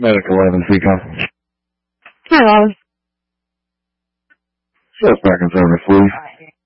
Medical 11 Seacom. Hi, Lois. Yes, back in service, please.